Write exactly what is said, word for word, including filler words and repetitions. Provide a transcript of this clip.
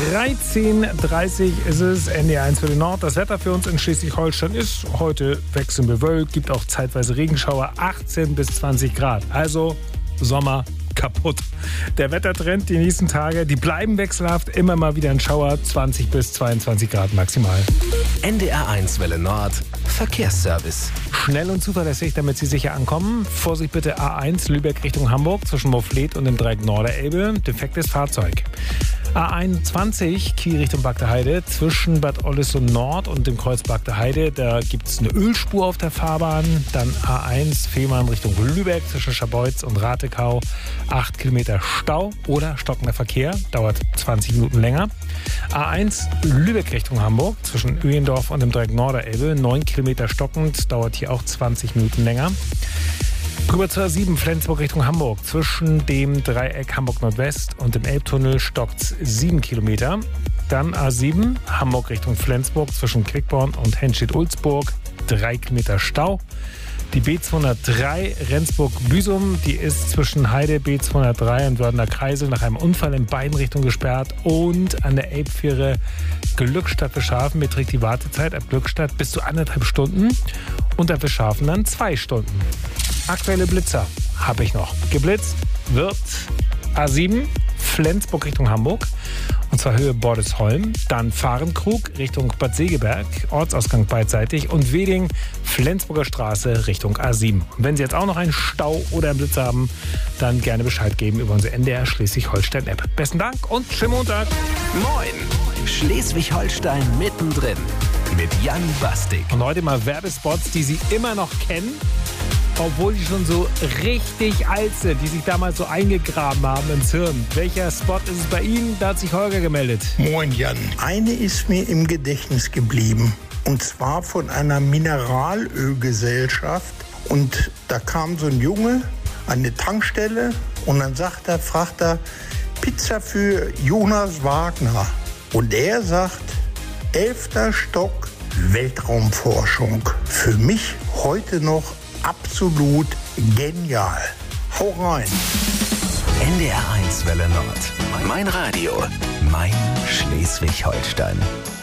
dreizehn Uhr dreißig ist es, N D R eins für den Nord. Das Wetter für uns in Schleswig-Holstein ist heute wechselnd bewölkt, gibt auch zeitweise Regenschauer, achtzehn bis zwanzig Grad. Also Sommer kaputt. Der Wettertrend die nächsten Tage, die bleiben wechselhaft, immer mal wieder ein Schauer, zwanzig bis zweiundzwanzig Grad maximal. N D R eins Welle Nord, Verkehrsservice. Schnell und zuverlässig, damit Sie sicher ankommen. Vorsicht bitte A eins Lübeck Richtung Hamburg zwischen Moffleth und dem Dreieck Norderelbe. Defektes Fahrzeug. A einundzwanzig Kiel Richtung Bagdeheide zwischen Bad Oldesloe Nord und dem Kreuz Bagdeheide. Da gibt es eine Ölspur auf der Fahrbahn. Dann A eins Fehmarn Richtung Lübeck zwischen Scharbeutz und Ratekau. acht Kilometer Stau oder stockender Verkehr. Dauert zwanzig Minuten länger. A eins Lübeck Richtung Hamburg zwischen Öhendorf und dem Dreieck Norderelbe. neun Kilometer stockend. Dauert hier auch zwanzig Minuten länger. Rüber zur A sieben Flensburg Richtung Hamburg. Zwischen dem Dreieck Hamburg Nordwest und dem Elbtunnel stockt sieben Kilometer. Dann A sieben Hamburg Richtung Flensburg zwischen Quickborn und Henstedt-Ulzburg. drei Kilometer Stau. Die B zweihundertdrei Rendsburg-Büsum, die ist zwischen Heide B zweihundertdrei und Wördener Kreisel nach einem Unfall in beiden Richtungen gesperrt. Und an der Elbfähre Glückstadt Bischhafen beträgt die Wartezeit ab Glückstadt bis zu anderthalb Stunden und ab Bischhafen dann zwei Stunden. Aktuelle Blitzer habe ich noch. Geblitzt wird A sieben Flensburg Richtung Hamburg und zwar Höhe Bordesholm, dann Fahrenkrug Richtung Bad Segeberg, Ortsausgang beidseitig und Weding Flensburger Straße Richtung A sieben. Und wenn Sie jetzt auch noch einen Stau oder einen Blitz haben, dann gerne Bescheid geben über unsere N D R Schleswig-Holstein-App. Besten Dank und schönen Montag. Moin, Schleswig-Holstein mittendrin mit Jan Bastik. Und heute mal Werbespots, die Sie immer noch kennen, obwohl die schon so richtig alt sind, die sich damals so eingegraben haben ins Hirn. Welcher Spot ist es bei Ihnen? Da hat sich Holger gemeldet. Moin Jan. Eine ist mir im Gedächtnis geblieben. Und zwar von einer Mineralölgesellschaft. Und da kam so ein Junge an eine Tankstelle und dann sagt er, fragt er, Pizza für Jonas Wagner. Und er sagt, elfter Stock Weltraumforschung. Für mich heute noch absolut genial. Hau rein. N D R eins Welle Nord. Mein Radio. Mein Schleswig-Holstein.